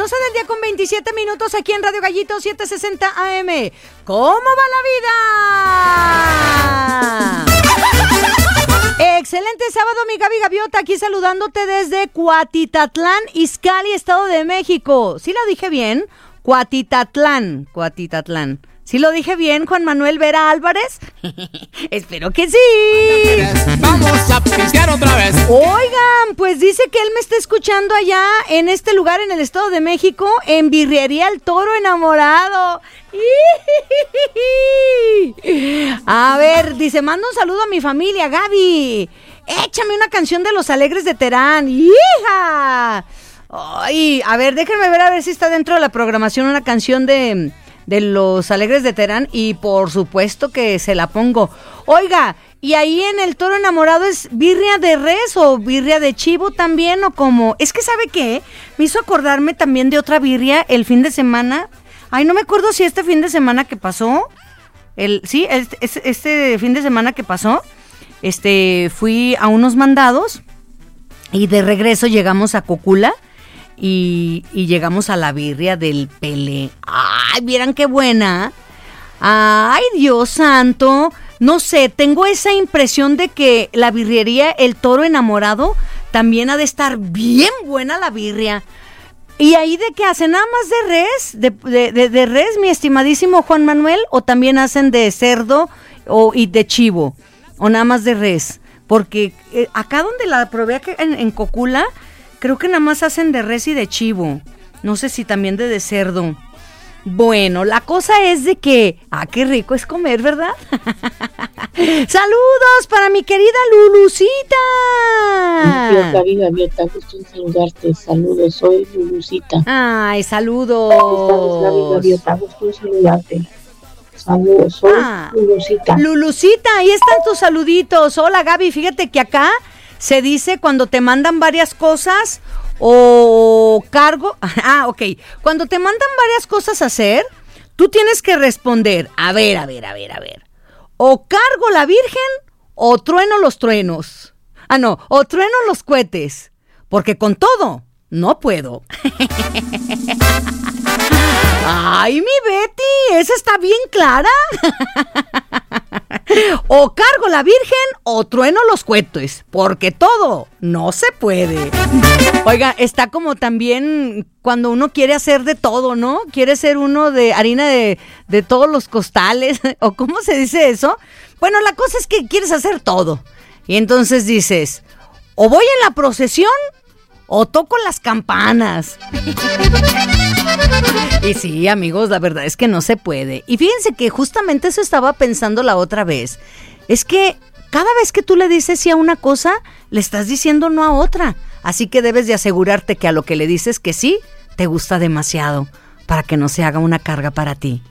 12 del día con 27 minutos aquí en Radio Gallito 760 AM. ¿Cómo va la vida? Excelente sábado, mi Gaby Gaviota, aquí saludándote desde Cuatitatlán, Izcalli, Estado de México. ¿Sí lo dije bien? Cuatitatlán. ¿Sí lo dije bien, Juan Manuel Vera Álvarez? Espero que sí. Vamos a pistear otra vez. Oigan, pues dice que él me está escuchando allá en este lugar en el Estado de México, en Birrería El Toro Enamorado. A ver, dice, manda un saludo a mi familia, Gaby. Échame una canción de Los Alegres de Terán. ¡Hija! Ay, a ver, déjenme ver a ver si está dentro de la programación una canción de Los Alegres de Terán, y por supuesto que se la pongo. Oiga, y ahí en El Toro Enamorado es birria de res o birria de chivo también, o como, es que ¿sabe qué? Me hizo acordarme también de otra birria el fin de semana. Ay, no me acuerdo si este fin de semana que pasó, este fin de semana que pasó, fui a unos mandados y de regreso llegamos a Cocula. Y llegamos a la birria del Pele. ¡Ay, vieran qué buena! ¡Ay, Dios santo! No sé, tengo esa impresión de que la birrería El Toro Enamorado también ha de estar bien buena la birria. ¿Y ahí de qué hacen? ¿Nada más de res? ¿De res, mi estimadísimo Juan Manuel? ¿O también hacen de cerdo y de chivo? ¿O nada más de res? Porque acá donde la probé en Cocula, creo que nada más hacen de res y de chivo. No sé si también de cerdo. Bueno, la cosa es de que... qué rico es comer, ¿verdad? ¡Saludos para mi querida Lulucita! Gaviota, gusto en saludarte. Saludos, soy Lulucita. ¡Ay, saludos! ¿Cómo estás, Gaviota? Gusto en saludarte. Saludos, soy Lulucita. Lulucita, ahí están tus saluditos. Hola, Gaby, fíjate que acá se dice cuando te mandan varias cosas o cargo. Ok. Cuando te mandan varias cosas a hacer, tú tienes que responder. A ver. O cargo la Virgen o trueno los truenos. O trueno los cohetes. Porque con todo, no puedo. ¡Ay, mi Betty! ¡Esa está bien clara! O cargo la Virgen o trueno los cohetes, porque todo no se puede. Oiga, está como también cuando uno quiere hacer de todo, ¿no? Quiere ser uno de harina de todos los costales, o ¿cómo se dice eso? Bueno, la cosa es que quieres hacer todo. Y entonces dices, o voy en la procesión o toco las campanas. Y sí, amigos, la verdad es que no se puede. Y fíjense que justamente eso estaba pensando la otra vez. Es que cada vez que tú le dices sí a una cosa, le estás diciendo no a otra. Así que debes de asegurarte que a lo que le dices que sí, te gusta demasiado, para que no se haga una carga para ti.